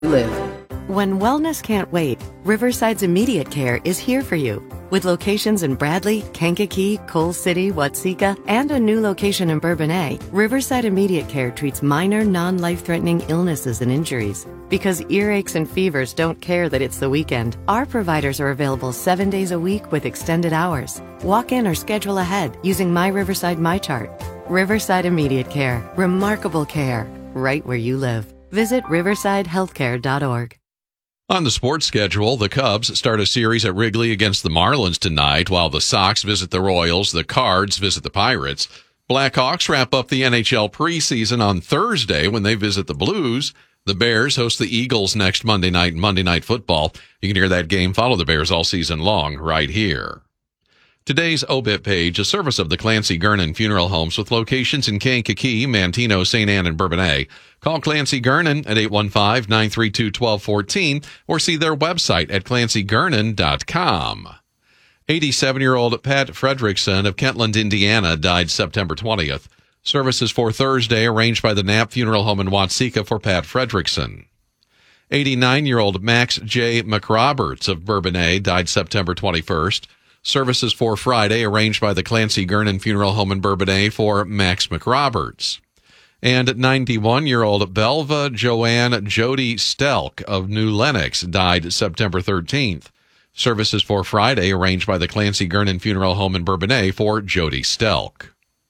live. When wellness can't wait, Riverside's Immediate Care is here for you. With locations in Bradley, Kankakee, Coal City, Watseka, and a new location in Bourbonnais, Riverside Immediate Care treats minor, non-life-threatening illnesses and injuries. Because earaches and fevers don't care that it's the weekend, our providers are available 7 days a week with extended hours. Walk in or schedule ahead using My Riverside MyChart. Riverside Immediate Care. Remarkable care. Right where you live. Visit riversidehealthcare.org. On the sports schedule, the Cubs start a series at Wrigley against the Marlins tonight, while the Sox visit the Royals, the Cards visit the Pirates. Blackhawks wrap up the NHL preseason on Thursday when they visit the Blues. The Bears host the Eagles next Monday night in Monday Night Football. You can hear that game, follow the Bears all season long right here. Today's obit page, a service of the Clancy Gernon Funeral Homes with locations in Kankakee, Manteno, St. Anne, and Bourbonnais. Call Clancy Gernon at 815-932-1214 or see their website at clancygernon.com. 87-year-old Pat Fredrickson of Kentland, Indiana, died September 20th. Services for Thursday arranged by the Knapp Funeral Home in Watseka for Pat Fredrickson. 89-year-old Max J. McRoberts of Bourbonnais died September 21st. Services for Friday arranged by the Clancy Gernon Funeral Home in Bourbonnais for Max McRoberts. And 91-year-old Belva Joanne Jody Stelk of New Lenox died September 13th. Services for Friday arranged by the Clancy Gernon Funeral Home in Bourbonnais for Jody Stelk.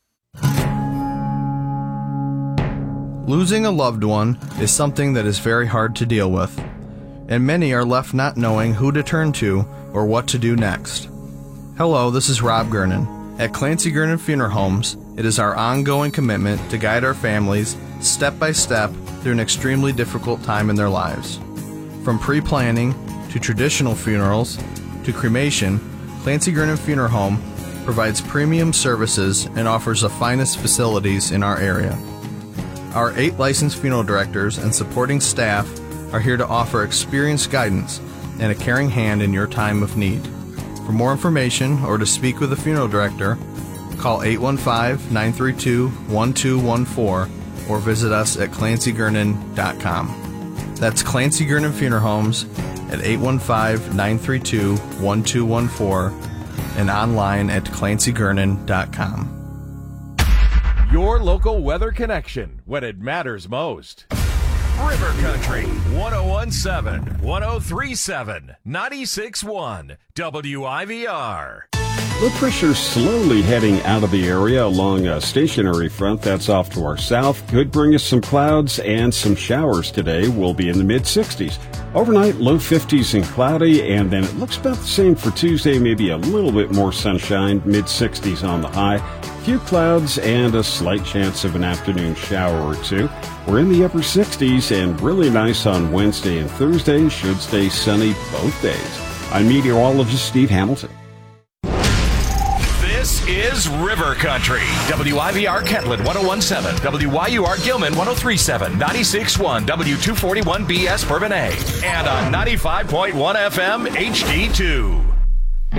Losing a loved one is something that is very hard to deal with, and many are left not knowing who to turn to or what to do next. Hello, this is Rob Gernon. At Clancy Gernon Funeral Homes, it is our ongoing commitment to guide our families step by step through an extremely difficult time in their lives. From pre-planning to traditional funerals to cremation, Clancy Gernon Funeral Home provides premium services and offers the finest facilities in our area. Our 8 licensed funeral directors and supporting staff are here to offer experienced guidance and a caring hand in your time of need. For more information or to speak with a funeral director, call 815-932-1214 or visit us at clancygernon.com. That's Clancy Gernon Funeral Homes at 815-932-1214 and online at clancygernon.com. Your local weather connection when it matters most. River Country, 1017, 1037, 96.1, WIVR. Low pressure slowly heading out of the area along a stationary front that's off to our south. Could bring us some clouds and some showers today. We'll be in the mid-60s. Overnight, low 50s and cloudy, and then it looks about the same for Tuesday, maybe a little bit more sunshine, mid-60s on the high. Few clouds and a slight chance of an afternoon shower or two. We're in the upper 60s and really nice on Wednesday and Thursday. Should stay sunny both days. I'm meteorologist Steve Hamilton. This is River Country. WIVR Kentland 1017, WYUR Gilman 1037, 96.1, W241BS Bourbonnais, and on 95.1 FM HD2.